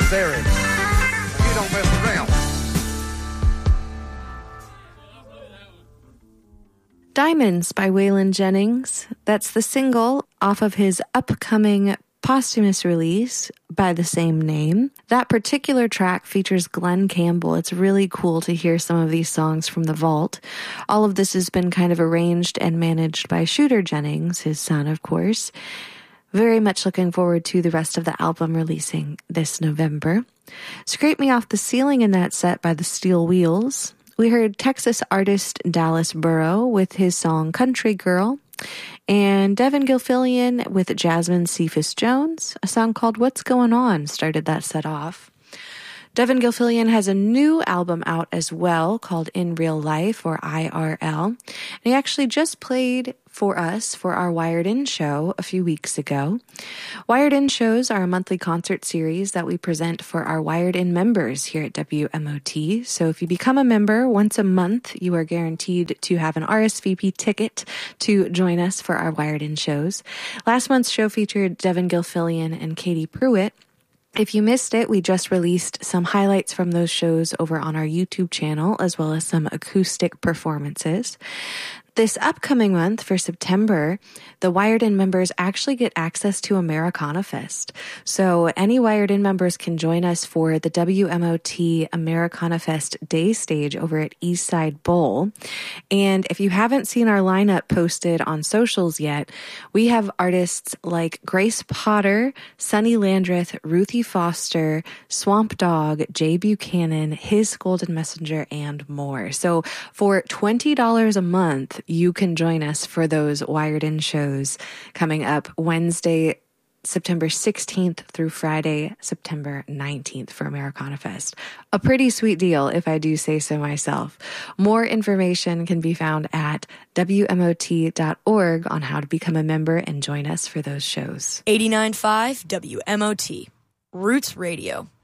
necessary. You don't mess around. Diamonds by Waylon Jennings. That's the single off of his upcoming posthumous release by the same name. That particular track features Glenn Campbell. It's really cool to hear some of these songs from the vault. All of this has been kind of arranged and managed by Shooter Jennings, his son, of course. Very much looking forward to the rest of the album releasing this November. Scrape Me Off the Ceiling in that set by the Steel Wheels. We heard Texas artist Dallas Burrow with his song Country Girl, and Devin Gilfillian with Jasmine Cephas Jones, a song called What's Going On started that set off. Devin Gilfillian has a new album out as well called In Real Life, or IRL. And he actually just played for us for our Wired In show a few weeks ago. Wired In shows are a monthly concert series that we present for our Wired In members here at WMOT. So if you become a member once a month, you are guaranteed to have an RSVP ticket to join us for our Wired In shows. Last month's show featured Devin Gilfillian and Katie Pruitt. If you missed it, we just released some highlights from those shows over on our YouTube channel, as well as some acoustic performances. This upcoming month for September, the Wired In members actually get access to Americana Fest. So any Wired In members can join us for the WMOT Americana Fest day stage over at Eastside Bowl. And if you haven't seen our lineup posted on socials yet, we have artists like Grace Potter, Sonny Landreth, Ruthie Foster, Swamp Dogg, Jay Buchanan, His Golden Messenger, and more. So for $20 a month, you can join us for those Wired In shows coming up Wednesday, September 16th through Friday, September 19th for Americana Fest. A pretty sweet deal, if I do say so myself. More information can be found at WMOT.org on how to become a member and join us for those shows. 89.5 WMOT, Roots Radio.